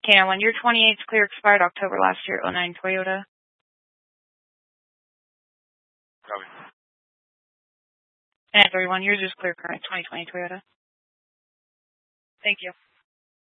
Cameron, your 28's clear expired October last year, '09 Toyota. Copy. And everyone, yours is clear current 2020 Toyota. Thank you.